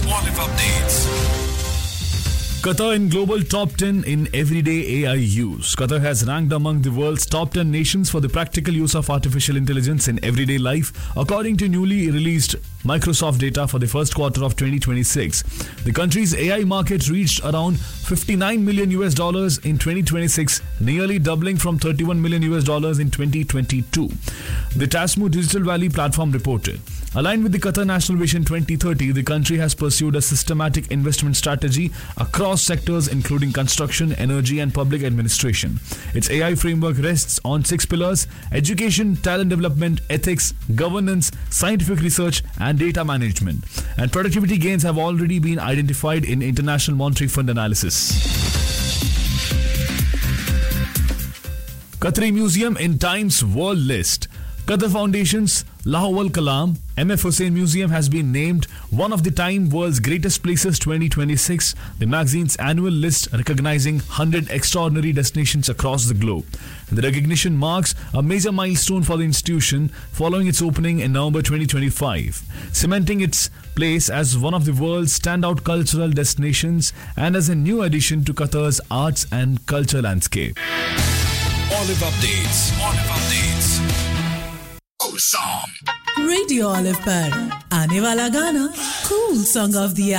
Olive Updates. Qatar in global top 10 in everyday AI use. Qatar has ranked among the world's top 10 nations for the practical use of artificial intelligence in everyday life, according to newly released Microsoft data for the first quarter of 2026. The country's AI market reached around 59 million US dollars in 2026, nearly doubling from 31 million US dollars in 2022. The Tasmu Digital Valley platform reported. Aligned with the Qatar National Vision 2030, the country has pursued a systematic investment strategy across sectors including construction, energy and public administration. Its AI framework rests on 6 pillars: education, talent development, ethics, governance, scientific research and data management. And productivity gains have already been identified in International Monetary Fund analysis. Qatari Museum in Times World List. Qatar Foundation's Lahowal Kalam MF Hussein Museum has been named one of the Time World's Greatest Places 2026, the magazine's annual list recognizing 100 extraordinary destinations across the globe. The recognition marks a major milestone for the institution following its opening in November 2025, cementing its place as one of the world's standout cultural destinations and as a new addition to Qatar's arts and culture landscape. Olive Updates. Olive Updates. Cool song. Radio olive पर आने वाला गाना cool song of the